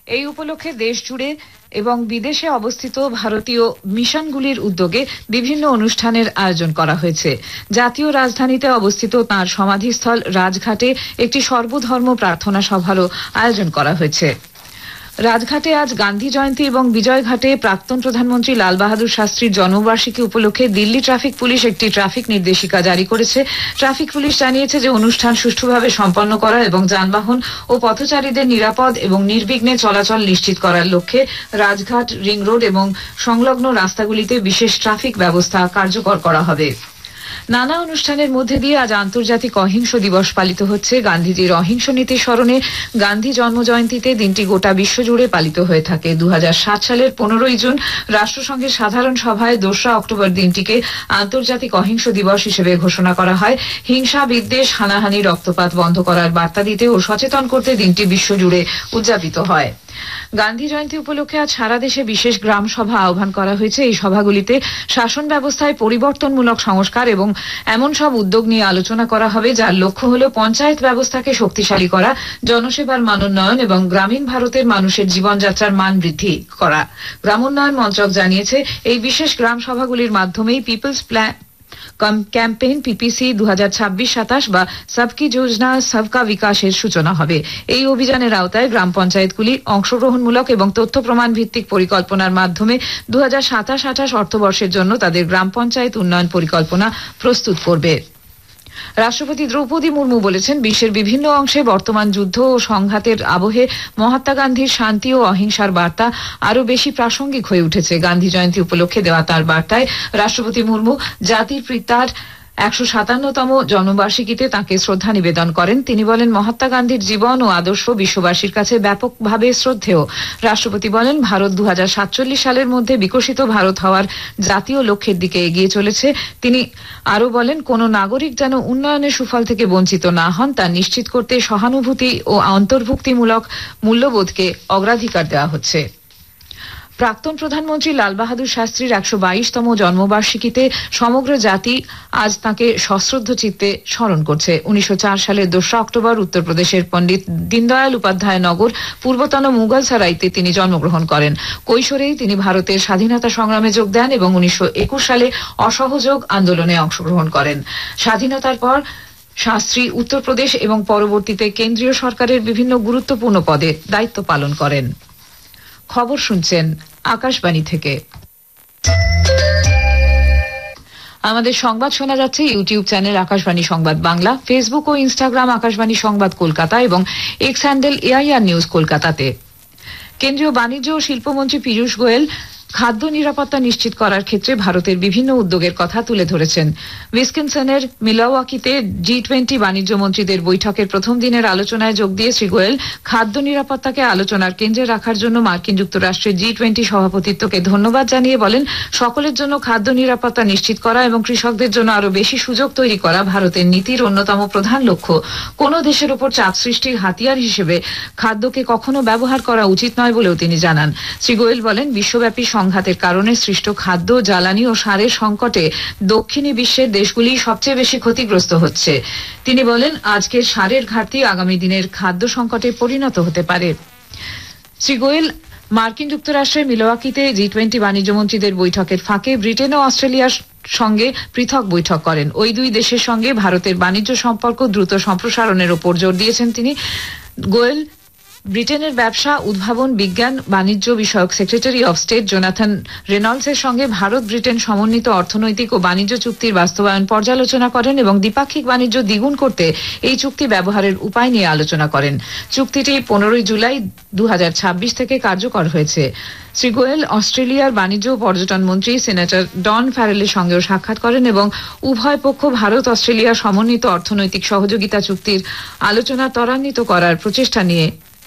এই উপলক্ষে দেশ জুড়ে এবং বিদেশে অবস্থিত ভারতীয় মিশনগুলির উদ্যোগে বিভিন্ন অনুষ্ঠানের আয়োজন করা হয়েছে। জাতীয় রাজধানীতে অবস্থিত তাঁর সমাধিস্থল রাজঘাটে একটি সর্বধর্ম প্রার্থনা সভারও আয়োজন করা হয়েছে। রাজঘাটে আজ গান্ধী জয়ন্তী এবং বিজয়ঘাটে প্রাক্তন প্রধানমন্ত্রী লাল বাহাদুর শাস্ত্রীর জন্মবার্ষিকী উপলক্ষে দিল্লি ট্রাফিক পুলিশ একটি ট্রাফিক নির্দেশিকা জারি করেছে। ট্রাফিক পুলিশ জানিয়েছে যে অনুষ্ঠান সুষ্ঠুভাবে সম্পন্ন করা এবং যানবাহন ও পথচারীদের নিরাপদ এবং নির্বিঘ্নে চলাচল নিশ্চিত করার লক্ষ্যে রাজঘাট, রিং রোড এবং সংলগ্ন রাস্তাগুলিতে বিশেষ ট্রাফিক ব্যবস্থা কার্যকর করা হবে। নানা অনুষ্ঠানের মধ্যে দিয়ে আজ আন্তর্জাতিক অহিংস দিবস পালিত হচ্ছে। গান্ধীজির অহিংস নীতি স্মরণে গান্ধী জন্মজয়ন্তীতে দিনটি গোটা বিশ্বজুড়ে পালিত হয়ে থাকে। 2007 সালের 15ই জুন রাষ্ট্রসংঘের সাধারণ সভায় 2রা অক্টোবর দিনটিকে আন্তর্জাতিক অহিংস দিবস হিসেবে ঘোষণা করা হয়। হিংসা, বিদ্বেষ, হানাহানি, রক্তপাত বন্ধ করার বার্তা দিতে ও সচেতন করতে দিনটি বিশ্বজুড়ে উদযাপিত হয়। গান্ধী জয়ন্তী উপলক্ষে আজ সারা দেশে বিশেষ গ্রাম সভা আহ্বান করা হয়েছে। এই সভাগুলিতে শাসন ব্যবস্থায় পরিবর্তনমূলক সংস্কার এবং এমন সব উদ্যোগ নিয়ে আলোচনা করা হবে যার লক্ষ্য হল পঞ্চায়েত ব্যবস্থাকে শক্তিশালী করা, জনসেবার মান উন্নয়ন এবং গ্রামীণ ভারতের মানুষের জীবনযাত্রার মান বৃদ্ধি করা। গ্রামোন্নয়ন মন্ত্রক জানিয়েছে এই বিশেষ গ্রাম সভাগুলির মাধ্যমেই পিপলস প্ল্যান ক্যাম্পেইন পিপিসি 2026-27 বা সবকি যোজনা সবকা বিকাশের সূচনা হবে। এই অভিযানের আওতায় গ্রাম পঞ্চায়েতগুলি অংশগ্রহণমূলক এবং তথ্য প্রমাণ ভিত্তিক পরিকল্পনার মাধ্যমে 2027-28 অর্থবর্ষের জন্য তাদের গ্রাম পঞ্চায়েত উন্নয়ন পরিকল্পনা প্রস্তুত করবে। রাষ্ট্রপতি দ্রৌপদী মুর্মু বলেছেন, বিশ্বের বিভিন্ন অংশে বর্তমান যুদ্ধ ও সংঘাতের আবহে মহাত্মা গান্ধীর শান্তি ও অহিংসার বার্তা আরো বেশি প্রাসঙ্গিক হয়ে উঠেছে। গান্ধী জয়ন্তী উপলক্ষে দেওয়া তার বার্তায় রাষ্ট্রপতি মুর্মু জাতির পিতার 157তম জন্মবার্ষিকীতে তাঁকে শ্রদ্ধা নিবেদন করেন। তিনি বলেন, মহাত্মা গান্ধীর জীবন ও আদর্শ বিশ্ববাসীর কাছে ব্যাপকভাবে শ্রদ্ধেয়। রাষ্ট্রপতি বলেন, ভারত 2047 সালের মধ্যে বিকশিত ভারত হওয়ার জাতীয় লক্ষ্যের দিকে এগিয়ে চলেছে। তিনি আরো বলেন, কোন নাগরিক যেন উন্নয়নের সুফল থেকে বঞ্চিত না হন তা নিশ্চিত করতে সহানুভূতি ও অন্তর্ভুক্তিমূলক মূল্যবোধকে অগ্রাধিকার দেওয়া হচ্ছে। প্রাক্তন প্রধানমন্ত্রী লাল বাহাদুর শাস্ত্রীর 122তম জন্মবার্ষিকীতে সমগ্র জাতি আজ তাঁকে সশ্রদ্ধ চিত্তে স্মরণ করছে। 1904 সালের 2রা অক্টোবর উত্তরপ্রদেশের পণ্ডিত দীনদয়াল উপাধ্যায় নগর পূর্বতন মুঘলসরাইতে তিনি জন্মগ্রহণ করেন। কৈশোরেই তিনি ভারতের স্বাধীনতা সংগ্রামে যোগ দেন এবং 1921 সালে অসহযোগ আন্দোলনে অংশগ্রহণ করেন। স্বাধীনতার পর শাস্ত্রী উত্তরপ্রদেশ এবং পরবর্তীতে কেন্দ্রীয় সরকারের বিভিন্ন গুরুত্বপূর্ণ পদে দায়িত্ব পালন করেন। খবর শুনছেন আকাশবাণী থেকে। আমাদের সংবাদ শোনা যাচ্ছে ইউটিউব চ্যানেল আকাশবাণী সংবাদ বাংলা, ফেসবুক ও ইনস্টাগ্রাম আকাশবাণী সংবাদ কলকাতা এবং এক্স হ্যান্ডেল এআইআর নিউজ কলকাতাতে। কেন্দ্রীয় বাণিজ্য ও শিল্পমন্ত্রী পীযূষ গোয়েল খাদ্য নিরাপত্তা নিশ্চিত করার ক্ষেত্রে ভারতের বিভিন্ন উদ্যোগের কথা তুলে ধরেছেন। উইসকনসিনের মিলওয়াকিতে G20 বাণিজ্য মন্ত্রীদের বৈঠকের প্রথম দিনের আলোচনায় যোগ দিয়ে শ্রী গোয়েল খাদ্য নিরাপত্তাকে আলোচনার কেন্দ্রে রাখার জন্য মার্কিন যুক্তরাষ্ট্রের G20 সভাপতিত্বকে ধন্যবাদ জানিয়ে বলেন, সকলের জন্য খাদ্য নিরাপত্তা নিশ্চিত করা এবং কৃষকদের জন্য আরো বেশি সুযোগ তৈরি করা ভারতের নীতির অন্যতম প্রধান লক্ষ্য। কোন দেশের উপর চাপ সৃষ্টির হাতিয়ার হিসেবে খাদ্যকে কখনো ব্যবহার করা উচিত নয় বলেও তিনি জানান। শ্রী গোয়েল বলেন, বিশ্বব্যাপী সংঘাতের কারণে সৃষ্ট খাদ্য, জ্বালানি ও সারের সংকটে দক্ষিণী বিশ্বের দেশগুলি সবচেয়ে বেশি ক্ষতিগ্রস্ত হচ্ছে। তিনি বলেন, আজকের সারের ঘাটতি আগামী দিনের খাদ্য সংকটে পরিণত হতে পারে। শ্রী গোয়েল মার্কিন যুক্তরাষ্ট্রের মিলওয়াকিতে G20 বাণিজ্য মন্ত্রীদের বৈঠকের ফাঁকে ব্রিটেন ও অস্ট্রেলিয়ার সঙ্গে পৃথক বৈঠক করেন। ওই দুই দেশের সঙ্গে ভারতের বাণিজ্য সম্পর্ক দ্রুত সম্প্রসারণের উপর জোর দিয়েছেন তিনি। গোয়েল ব্রিটেনের ব্যবসা, উদ্ভাবন, বিজ্ঞান, বাণিজ্য বিষয়ক সেক্রেটারি অব স্টেট জোনাথন রেনল্ডসের সঙ্গে ভারত ব্রিটেন সমন্বিত অর্থনৈতিক ও বাণিজ্য চুক্তির বাস্তবায়ন পর্যালোচনা করেন এবং দ্বিপাক্ষিক বাণিজ্য দ্বিগুণ করতে এই চুক্তি ব্যবহারের উপায় নিয়ে আলোচনা করেন। চুক্তিটি 15 জুলাই 2026 থেকে কার্যকর হয়েছে। শ্রী গোয়েল অস্ট্রেলিয়ার বাণিজ্য ও পর্যটন মন্ত্রী সেনেটর ডন ফ্যারেলের সঙ্গেও সাক্ষাৎ করেন এবং উভয় পক্ষ ভারত অস্ট্রেলিয়া সমন্বিত অর্থনৈতিক সহযোগিতা চুক্তির আলোচনা ত্বরান্বিত করার প্রচেষ্টা নিয়ে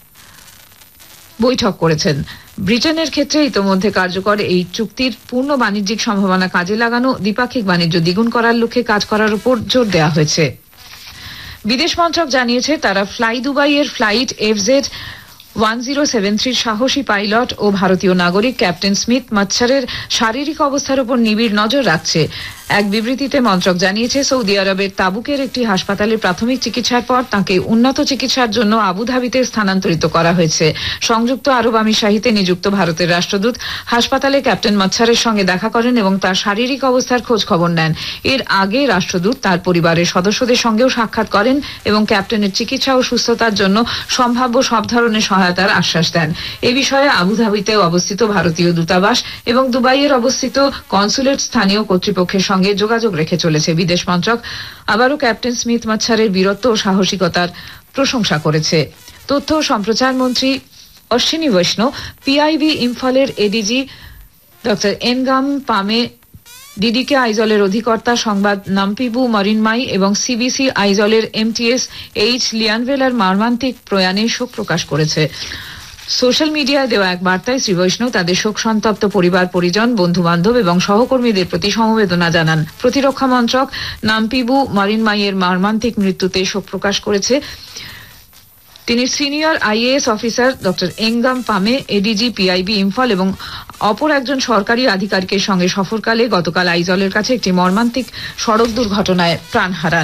বৈঠক করেছেন। ব্রিটেনের ক্ষেত্রে ইতোমধ্যে কার্যকর এই চুক্তির পূর্ণ বাণিজ্যিক সম্ভাবনা কাজে লাগানো, দ্বিপাক্ষিক বাণিজ্য দ্বিগুণ করার লক্ষ্যে কাজ করার উপর জোর দেওয়া হয়েছে। বিদেশ মন্ত্রক জানিয়েছে, তারা ফ্লাই দুবাই এর ফ্লাইট FZ 1073 সাহসী পাইলট ও ভারতীয় নাগরিক ক্যাপ্টেন স্মিথ মাচ্ছারের শারীরিক অবস্থার উপর নিবিড় নজর রাখছে। এক বিবৃতিতে মন্ত্রক জানিয়েছে, সৌদি আরবের তাবুকের একটি হাসপাতালে প্রাথমিক চিকিৎসার পর তাকে উন্নত চিকিৎসার জন্য আবুধাবিতে স্থানান্তরিত করা হয়েছে। সংযুক্ত আরব আমিরশাহিতে নিযুক্ত ভারতের রাষ্ট্রদূত হাসপাতালে ক্যাপ্টেন মাচ্ছারের সঙ্গে দেখা করেন এবং তার শারীরিক অবস্থার খোঁজ খবর নেন। এর আগে রাষ্ট্রদূত তার পরিবারের সদস্যদের সঙ্গেও সাক্ষাৎ করেন এবং ক্যাপ্টেনের চিকিৎসা ও সুস্থতার জন্য সম্ভাব্য সব ধরনের সহায়তার আশ্বাস দেন। এ বিষয়ে আবুধাবিতে অবস্থিত ভারতীয় দূতাবাস এবং দুবাইয়ের অবস্থিত কনসুলেট স্থানীয় কর্তৃপক্ষের সঙ্গে যোগাযোগ রেখে চলেছে। বিদেশ মন্ত্রক আবারও ক্যাপ্টেন স্মিথ মাচ্ছারের বীরত্ব ও সাহসিকতার প্রশংসা করেছে। তথ্য ও সম্প্রচার মন্ত্রী অশ্বিনী বৈষ্ণব পিআইবি ইম্ফলের এডিজি ডক্টর এনগাম পামে, ডিডিকে আইজলের অধিকর্তা সংবাদ নাম্পিবু মরিনমাই এবং সিবিসি আইজলের এমটিএস এইচ লিয়ানভেলার মর্মান্তিক প্রয়াণে শোক প্রকাশ করেছে। সোশ্যাল মিডিয়ায় দেওয়া এক বার্তায় শ্রী বৈষ্ণব তাদের শোক সন্তপ্ত পরিবার পরিজন, বন্ধু বান্ধব এবং সহকর্মীদের প্রতি সমবেদনা জানান। প্রতিরক্ষা মন্ত্রক নাম্পিবু মরিনমাইয়ের মর্মান্তিক মৃত্যুতে শোক প্রকাশ করেছে। তিনি senior IAS officer doctor এঙ্গাম পামে, ADG PIB Imphal এবং অপর একজন সরকারি আধিকারিকের সঙ্গে সফরকালে গতকাল আইজলের কাছে একটি মর্মান্তিক সড়ক দুর্ঘটনায় প্রাণ হারান।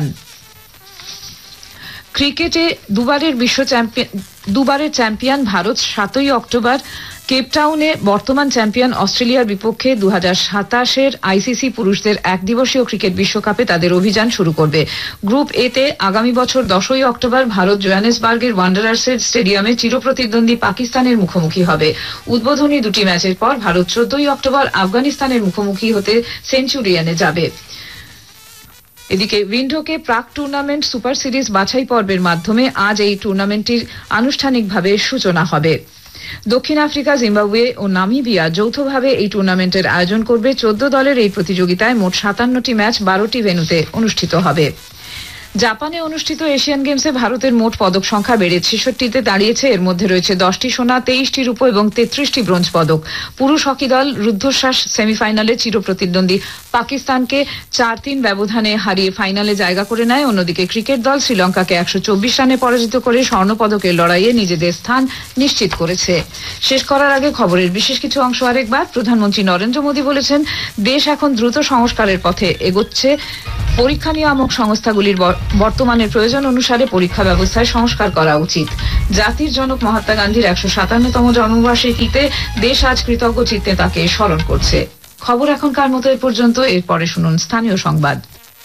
ক্রিকেটে দুবারের চ্যাম্পিয়ন ভারত 7ই অক্টোবর কেপটাউনে বর্তমান চ্যাম্পিয়ন অস্ট্রেলিয়ার বিপক্ষে 2027 আইসিসি পুরুষদের একদিবসীয় ক্রিকেট বিশ্বকাপে তাদের অভিযান শুরু করবে। গ্রুপ এ তে আগামী বছর 10ই অক্টোবর ভারত জোহানেসবার্গের ওয়ান্ডারার্সের স্টেডিয়ামে চিরপ্রতিদ্বন্দ্বী পাকিস্তানের মুখোমুখি হবে। উদ্বোধনী দুটি ম্যাচের পর ভারত 14ই অক্টোবর আফগানিস্তানের মুখোমুখি হতে সেঞ্চুরিয়ানে যাবে। এদিকে উইন্ডোকে প্রাক টুর্নামেন্ট সুপার সিরিজ বাছাই পর্বের মাধ্যমে আজ এই টুর্নামেন্টটির আনুষ্ঠানিকভাবে সূচনা হবে। দক্ষিণ আফ্রিকা, জিম্বাবুয়ে ও নামিবিয়া যৌথভাবে এই টুর্নামেন্টের আয়োজন করবে। 14 দলের এই প্রতিযোগিতায় মোট 57টি ম্যাচ 12টি ভেন্যুতে অনুষ্ঠিত হবে। জাপানে অনুষ্ঠিত এশিয়ান গেমসে ভারতের মোট পদক সংখ্যা বেড়ে 66তে দাঁড়িয়েছে। এর মধ্যে রয়েছে 10টি সোনা, 23টি রূপো এবং 33টি ব্রোঞ্জ পদক। পুরুষ হকি দল রুদ্ধশ্বাস সেমিফাইনালে চিরপ্রতিদ্বন্দ্বী পাকিস্তানকে 4-3 ব্যবধানে হারিয়ে ফাইনালে জায়গা করে নেয়। অন্যদিকে ক্রিকেট দল শ্রীলঙ্কাকে 124 রানে পরাজিত করে স্বর্ণপদকের লড়াইয়ে নিজেদের স্থান নিশ্চিত করেছে। শেষ করার আগে খবরের বিশেষ কিছু অংশ আরেকবার। প্রধানমন্ত্রী নরেন্দ্র মোদী বলেছেন, দেশ এখন দ্রুত সংস্কারের পথে এগোচ্ছে। পরীক্ষা নিয়ামক সংস্থাগুলির বর্তমানের প্রয়োজন অনুসারে পরীক্ষা ব্যবস্থায় সংস্কার করা উচিত। জাতির জনক মহাত্মা গান্ধীর 157তম জন্মবার্ষিকীতে দেশ আজ কৃতজ্ঞ চিত্তে তাকে স্মরণ করছে। খবর এখনকার মতো এ পর্যন্ত। এরপরে শুনুন স্থানীয় সংবাদ।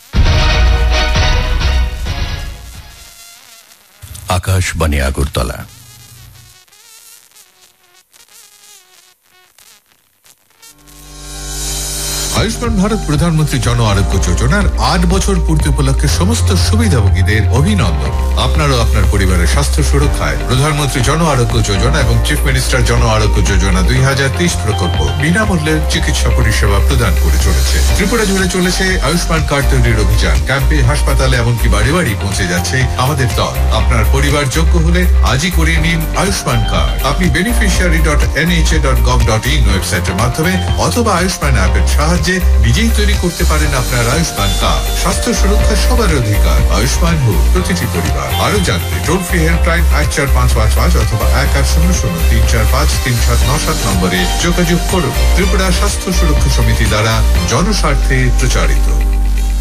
আকাশবাণী আগরতলা। আয়ুষ্মান ভারত প্রধানমন্ত্রী জন আরোগ্য যোজনার 8 বছর পূর্তি উপলক্ষে সমস্ত সুবিধাভোগীদের অভিনন্দন। আপনারও আপনার পরিবারের স্বাস্থ্য সুরক্ষায় প্রধানমন্ত্রী জন আরোগ্য যোজনা এবং চিফ মিনিস্টার জন আরোগ্য যোজনা 2030 প্রকল্প বিনামূল্যে চিকিৎসা পরিষেবা প্রদান করে চলেছে। ত্রিপুরা জুড়ে চলেছে আয়ুষ্মান কার্ড তৈরির অভিযান। ক্যাম্পে, হাসপাতালে এমনকি বাড়ি বাড়ি পৌঁছে যাচ্ছে আমাদের দল। আপনার পরিবার যোগ্য হলে আজই করিয়ে নিন আয়ুষ্মান কার্ড। আপনি beneficiary.nha.gov.in ওয়েবসাইটের মাধ্যমে অথবা আয়ুষ্মান অ্যাপের সাহায্যে নিজেই তৈরি করতে পারেন আপনার আয়ুষ্মান কার্ড। স্বাস্থ্য সুরক্ষা সবার অধিকার। আয়ুষ্মান হোক প্রতিটি পরিবার। আরো জানতে টোল ফ্রি হেল্পলাইন 14555 অথবা 1800-345-3797 নম্বরে যোগাযোগ করুন। ত্রিপুরা স্বাস্থ্য সুরক্ষা সমিতি দ্বারা জনস্বার্থে প্রচারিত।